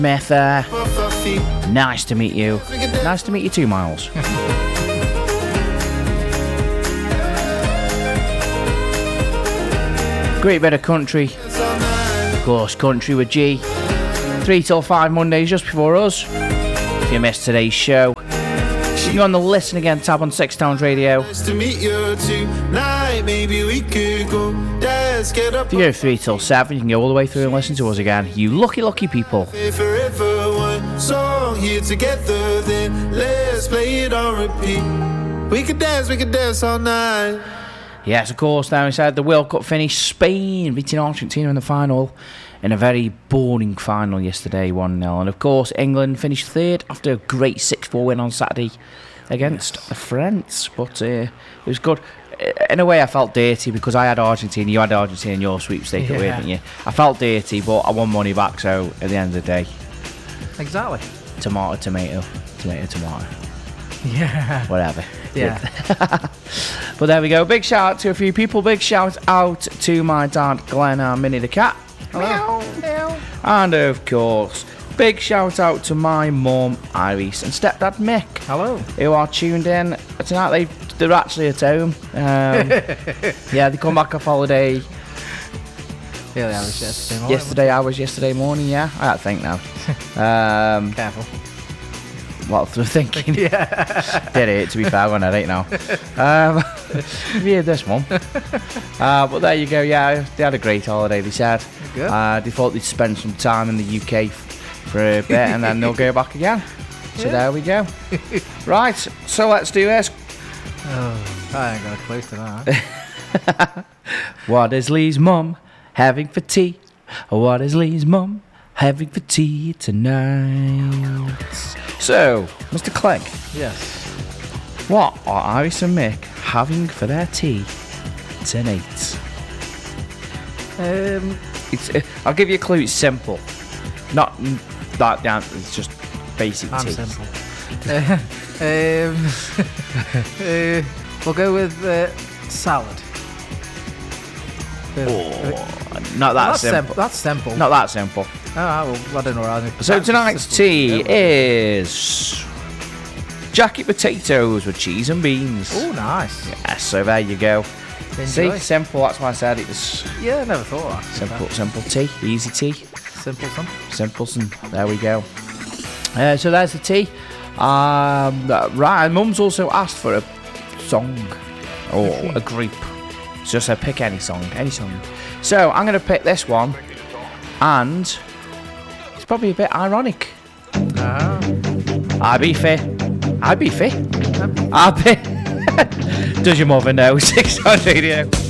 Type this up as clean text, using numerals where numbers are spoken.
Smith there. Nice to meet you. Nice to meet you too, Miles. Great bit of country. Of course, country with G. 3 till 5 Mondays just before us. If you missed today's show, you're on the Listen Again tab on Six Towns Radio. Nice to meet you tonight. Maybe we could go. Let's get up. If you go 3 till 7, you can go all the way through and listen to us again. You lucky, lucky people. Forever one song here together, then let's play it on repeat. We could dance all night. Yes, of course, now inside the World Cup finish, Spain beating Argentina in the final in a very boring final yesterday, 1-0. And of course, England finished third after a great 6-4 win on Saturday against the French. But it was good. In a way, I felt dirty because I had Argentina, you had Argentina in your sweepstake, didn't you? I felt dirty, but I won money back, so at the end of the day... Exactly. Tomato. Yeah. Whatever. Yeah. But there we go. Big shout out to a few people. Big shout out to my dad, Glenn, and Minnie the cat. Meow. Meow. And of course, big shout out to my mum, Iris, and stepdad, Mick. Hello. Who are tuned in tonight. They're actually at home. Yeah, they come back off holiday. Yeah, I was yesterday morning, yeah. I don't think now. Careful. What they're thinking. Yeah. Did it, to be fair, when I don't know. Have you heard this one? But there you go, yeah. They had a great holiday, they said. Good. They thought they'd spend some time in the UK for a bit and then they'll go back again. So there we go. Right, so let's do this. Oh, I ain't got a clue to that. What is Lee's mum having for tea? What is Lee's mum having for tea tonight? So, Mr. Clegg. Yes. What are Iris and Mick having for their tea tonight? I'll give you a clue. It's simple. Not that the answer. It's just basic I'm tea. simple. We'll go with salad. Not that simple. That's simple. Not that simple. Oh, well, I don't know. So tonight's tea is jacket potatoes with cheese and beans. Oh, nice. Yes, so there you go. Enjoy. See, simple. That's why I said it was Yeah, I never thought of that. simple tea, easy tea. Simple. There we go. So there's the tea. Right, and Mum's also asked for a song or a group. So just pick any song. So I'm going to pick this one, and it's probably a bit ironic. I be fit. Does your mother know? 6 on radio.